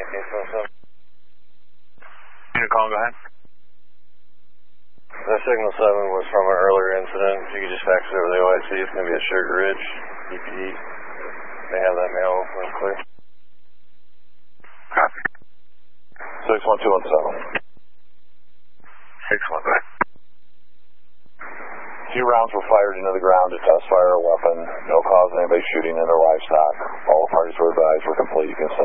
Unit call, go ahead. The signal 7 was from an earlier incident. If you could just fax it over the OIC, it's going to be at Sugar Ridge, EPE. They have that mail open and clear. Copy. 61217. 6-1, go ahead. 2 rounds were fired into the ground to test fire a weapon. No cause of anybody shooting into livestock. All parties were advised were complete. You can